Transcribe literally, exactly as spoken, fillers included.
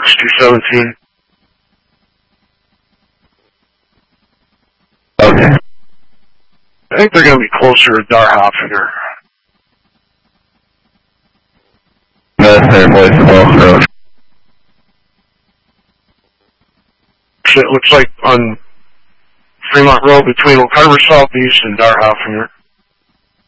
two seventeen. Okay. I think they're going to be closer to Darhofinger. That's their voice of Walk Road. It looks like on Fremont Road between Oak Harbor Southeast and Darhofinger.